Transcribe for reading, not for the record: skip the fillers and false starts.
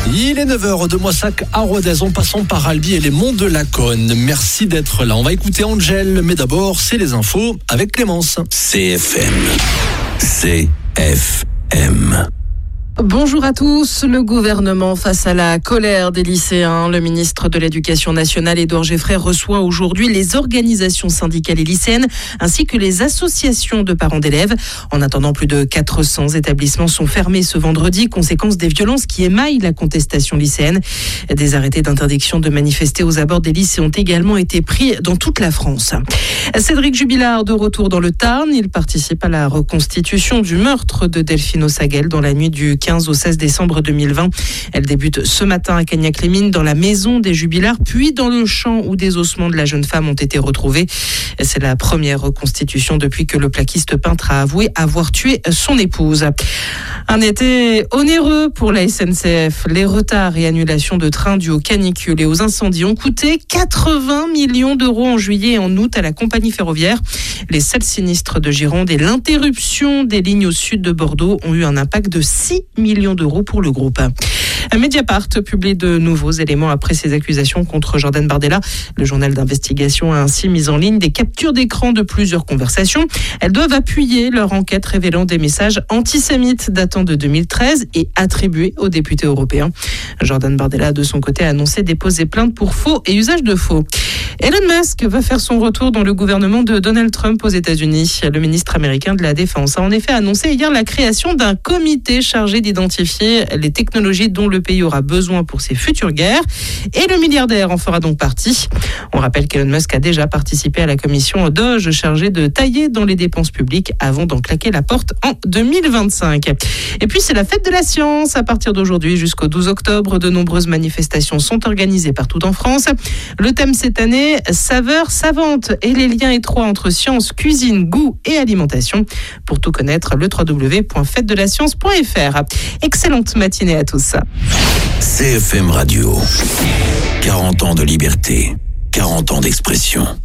Il est 9h de Moissac à Rodez, en passant par Albi et les monts de la Cône. Merci d'être là. On va écouter Angèle, mais d'abord, c'est les infos avec Clémence. CFM. Bonjour à tous. Le gouvernement face à la colère des lycéens. Le ministre de l'Éducation nationale, Édouard Geffray, reçoit aujourd'hui les organisations syndicales et lycéennes ainsi que les associations de parents d'élèves. En attendant, plus de 400 établissements sont fermés ce vendredi, conséquence des violences qui émaillent la contestation lycéenne. Des arrêtés d'interdiction de manifester aux abords des lycées ont également été pris dans toute la France. Cédric Jubilard, de retour dans le Tarn. Il participe à la reconstitution du meurtre de Delphine Ossaguel dans la nuit du 15 au 16 décembre 2020. Elle débute ce matin à Cagnac-les-Mines, dans la maison des Jubilards, puis dans le champ où des ossements de la jeune femme ont été retrouvés. C'est la première reconstitution depuis que le plaquiste peintre a avoué avoir tué son épouse. Un été onéreux pour la SNCF. Les retards et annulations de trains dus aux canicules et aux incendies ont coûté 80 millions d'euros en juillet et en août à la compagnie ferroviaire. Les seuls sinistres de Gironde et l'interruption des lignes au sud de Bordeaux ont eu un impact de 6 millions d'euros pour le groupe. Mediapart publie de nouveaux éléments après ses accusations contre Jordan Bardella. Le journal d'investigation a ainsi mis en ligne des captures d'écran de plusieurs conversations. Elles doivent appuyer leur enquête révélant des messages antisémites datant de 2013 et attribués aux députés européens. Jordan Bardella, de son côté, a annoncé déposer plainte pour faux et usage de faux. Elon Musk va faire son retour dans le gouvernement de Donald Trump aux États-Unis. Le ministre américain de la Défense a en effet annoncé hier la création d'un comité chargé d'identifier les technologies dont le pays aura besoin pour ses futures guerres. Et le milliardaire en fera donc partie. On rappelle qu'Elon Musk a déjà participé à la commission Doge chargée de tailler dans les dépenses publiques avant d'en claquer la porte en 2025. Et puis c'est la fête de la science. À partir d'aujourd'hui jusqu'au 12 octobre, de nombreuses manifestations sont organisées partout en France. Le thème cette année, saveurs savantes et les liens étroits entre science, cuisine, goût et alimentation. Pour tout connaître, le www.fêtedelascience.fr. Excellente matinée à tous. CFM Radio. 40 ans de liberté, 40 ans d'expression.